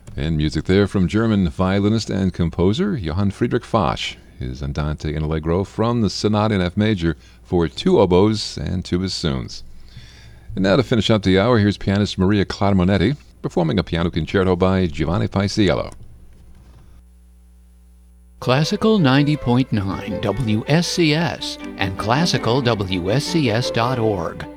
And music there from German violinist and composer Johann Friedrich Foch, his Andante in Allegro from the Sonata in F major for 2 oboes and 2 bassoons. And now to finish up the hour, here's pianist Maria Clara Monetti performing a piano concerto by Giovanni Paisiello. Classical 90.9 WSCS and classicalwscs.org